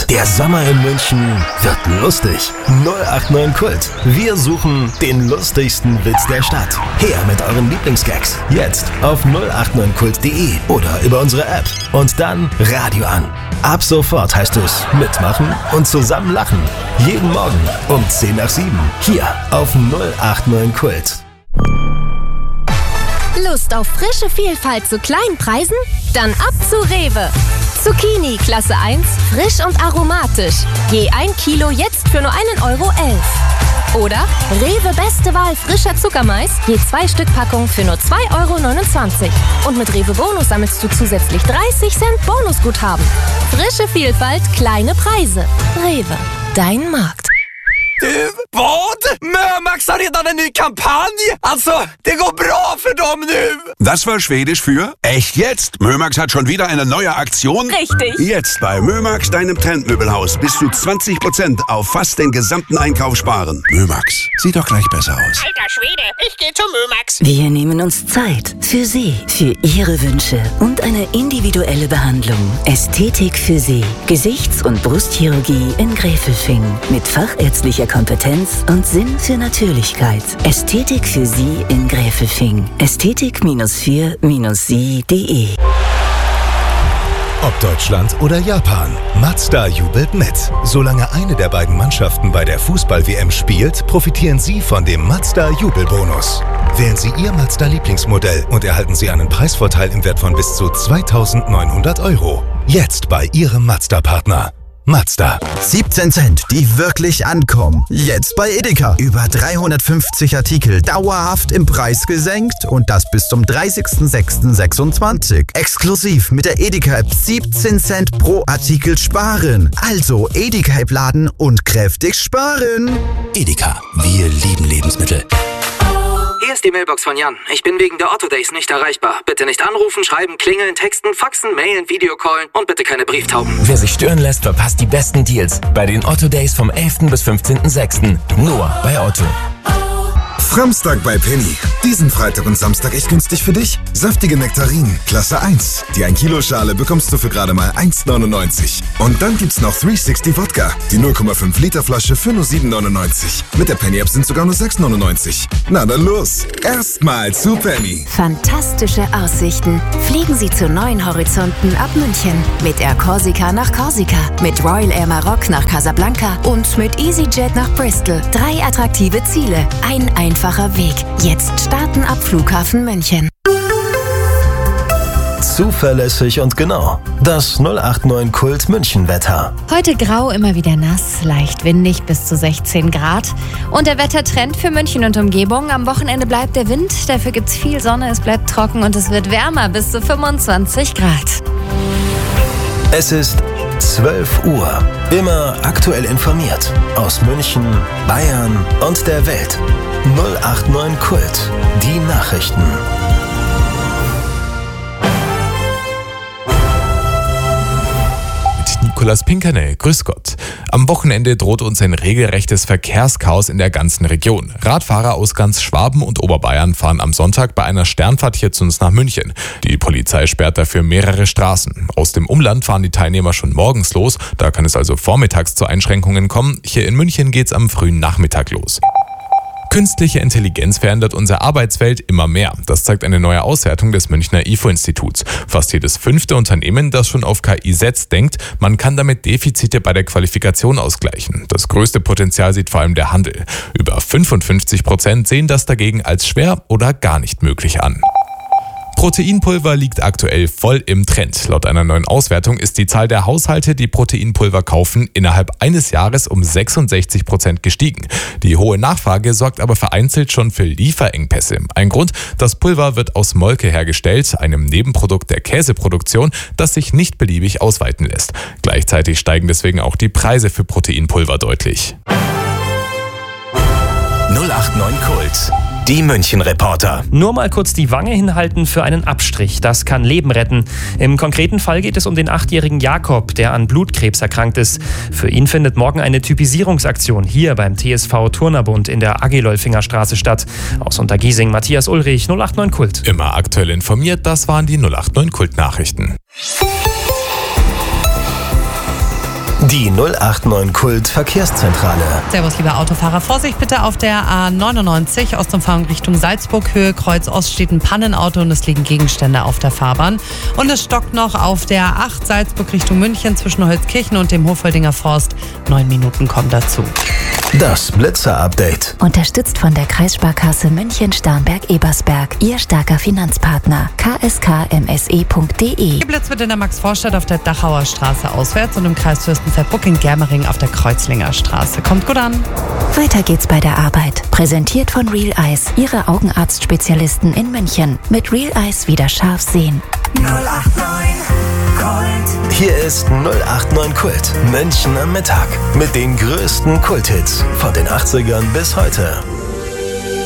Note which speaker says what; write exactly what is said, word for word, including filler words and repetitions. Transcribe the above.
Speaker 1: Der Sommer in München wird lustig. null acht neun Kult. Wir suchen den lustigsten Witz der Stadt. Her mit euren Lieblingsgags. Jetzt auf null acht neun kult punkt de oder über unsere App. Und dann Radio an. Ab sofort heißt es mitmachen und zusammen lachen. Jeden Morgen um zehn nach sieben. Hier auf null acht neun Kult.
Speaker 2: Lust auf frische Vielfalt zu kleinen Preisen? Dann ab zu Rewe. Zucchini Klasse eins, frisch und aromatisch. Je ein Kilo jetzt für nur einen Euro elf. Oder Rewe Beste Wahl frischer Zuckermais, je zwei Stück Packung für nur zwei Euro neunundzwanzig. Und mit Rewe Bonus sammelst du zusätzlich dreißig Cent Bonusguthaben. Frische Vielfalt, kleine Preise. Rewe, dein Markt.
Speaker 3: Du, vad? Mömax har redan en ny kampanj! Alltså, det går bra för dem nu!
Speaker 4: Das war Schwedisch für echt jetzt. Mömax hat schon wieder eine neue Aktion.
Speaker 2: Richtig.
Speaker 4: Jetzt bei Mömax, deinem Trendmöbelhaus, bis zu zwanzig Prozent auf fast den gesamten Einkauf sparen. Mömax, sieht doch gleich besser aus.
Speaker 5: Alter Schwede, ich gehe zu Mömax.
Speaker 6: Wir nehmen uns Zeit für Sie, für Ihre Wünsche und eine individuelle Behandlung. Ästhetik für Sie. Gesichts- und Brustchirurgie in Gräfelfing. Mit fachärztlicher Kompetenz und Sinn für Natürlichkeit. Ästhetik für Sie in Gräfelfing. Ästhetik vier sie punkt de.
Speaker 7: Ob Deutschland oder Japan, Mazda jubelt mit. Solange eine der beiden Mannschaften bei der Fußball-W M spielt, profitieren Sie von dem Mazda Jubelbonus. Wählen Sie Ihr Mazda-Lieblingsmodell und erhalten Sie einen Preisvorteil im Wert von bis zu zweitausendneunhundert Euro. Jetzt bei Ihrem Mazda-Partner. Mazda.
Speaker 8: siebzehn Cent, die wirklich ankommen. Jetzt bei Edeka. Über dreihundertfünfzig Artikel dauerhaft im Preis gesenkt und das bis zum dreißigsten sechsten sechsundzwanzig. Exklusiv mit der Edeka-App siebzehn Cent pro Artikel sparen. Also Edeka-App laden und kräftig sparen.
Speaker 1: Edeka, wir lieben Lebensmittel.
Speaker 9: Hier ist die Mailbox von Jan. Ich bin wegen der Otto Days nicht erreichbar. Bitte nicht anrufen, schreiben, klingeln, texten, faxen, mailen, Videocallen und bitte keine Brieftauben.
Speaker 1: Wer sich stören lässt, verpasst die besten Deals bei den Otto Days vom elften bis fünfzehnten sechsten Nur bei Otto.
Speaker 10: Framstag bei Penny. Diesen Freitag und Samstag echt günstig für dich. Saftige Nektarinen, Klasse eins. Die ein Kilo Schale bekommst du für gerade mal eins neunundneunzig. Und dann gibt's noch dreihundertsechzig Wodka. Die null Komma fünf Liter Flasche für nur sieben neunundneunzig. Mit der Penny-App sind sogar nur sechs neunundneunzig. Na dann los. Erstmal zu Penny.
Speaker 11: Fantastische Aussichten. Fliegen Sie zu neuen Horizonten ab München. Mit Air Corsica nach Korsika. Mit Royal Air Maroc nach Casablanca. Und mit EasyJet nach Bristol. Drei attraktive Ziele. Ein einfacher Weg. Jetzt starten ab Flughafen München.
Speaker 1: Zuverlässig und genau. Das null acht neun Kult München Wetter.
Speaker 12: Heute grau, immer wieder nass, leicht windig bis zu sechzehn Grad. Und der Wettertrend für München und Umgebung. Am Wochenende bleibt der Wind, dafür gibt's viel Sonne, es bleibt trocken und es wird wärmer bis zu fünfundzwanzig Grad.
Speaker 1: Es ist zwölf Uhr. Immer aktuell informiert. Aus München, Bayern und der Welt. null acht neun Kult. Die Nachrichten.
Speaker 13: Nikolaus Pinkernell, grüß Gott. Am Wochenende droht uns ein regelrechtes Verkehrschaos in der ganzen Region. Radfahrer aus ganz Schwaben und Oberbayern fahren am Sonntag bei einer Sternfahrt hier zu uns nach München. Die Polizei sperrt dafür mehrere Straßen. Aus dem Umland fahren die Teilnehmer schon morgens los, da kann es also vormittags zu Einschränkungen kommen. Hier in München geht's am frühen Nachmittag los. Künstliche Intelligenz verändert unsere Arbeitswelt immer mehr. Das zeigt eine neue Auswertung des Münchner I F O-Instituts. Fast jedes fünfte Unternehmen, das schon auf K I setzt, denkt, man kann damit Defizite bei der Qualifikation ausgleichen. Das größte Potenzial sieht vor allem der Handel. Über fünfundfünfzig Prozent sehen das dagegen als schwer oder gar nicht möglich an. Proteinpulver liegt aktuell voll im Trend. Laut einer neuen Auswertung ist die Zahl der Haushalte, die Proteinpulver kaufen, innerhalb eines Jahres um sechsundsechzig Prozent gestiegen. Die hohe Nachfrage sorgt aber vereinzelt schon für Lieferengpässe. Ein Grund, das Pulver wird aus Molke hergestellt, einem Nebenprodukt der Käseproduktion, das sich nicht beliebig ausweiten lässt. Gleichzeitig steigen deswegen auch die Preise für Proteinpulver deutlich.
Speaker 1: null acht neun Kult. Die München-Reporter.
Speaker 14: Nur mal kurz die Wange hinhalten für einen Abstrich. Das kann Leben retten. Im konkreten Fall geht es um den achtjährigen Jakob, der an Blutkrebs erkrankt ist. Für ihn findet morgen eine Typisierungsaktion hier beim T S V Turnerbund in der Agilolfinger Straße statt. Aus Untergiesing, Matthias Ulrich, null acht neun Kult.
Speaker 13: Immer aktuell informiert, das waren die null acht neun Kult-Nachrichten.
Speaker 1: Die null acht neun Kult Verkehrszentrale.
Speaker 15: Servus, liebe Autofahrer. Vorsicht bitte auf der A neunundneunzig, Ostumfahrung Richtung Salzburg, Höhe Kreuz Ost steht ein Pannenauto und es liegen Gegenstände auf der Fahrbahn. Und es stockt noch auf der acht Salzburg Richtung München zwischen Holzkirchen und dem Hochwaldinger Forst. Neun Minuten kommen dazu.
Speaker 1: Das Blitzer-Update.
Speaker 11: Unterstützt von der Kreissparkasse München-Starnberg-Ebersberg. Ihr starker Finanzpartner. k s k m s e punkt d e.
Speaker 15: Geblitzt wird in der Max-Vorstadt auf der Dachauer Straße auswärts und im Kreis Fürstenfeldbruck in Germering auf der Kreuzlinger Straße. Kommt gut an.
Speaker 11: Weiter geht's bei der Arbeit. Präsentiert von Real Eyes, Ihre Augenarztspezialisten in München. Mit Real Eyes wieder scharf sehen.
Speaker 1: null acht neun Kult. Hier ist null acht neun Kult. München am Mittag. Mit den größten Kulthits von den achtzigern bis heute.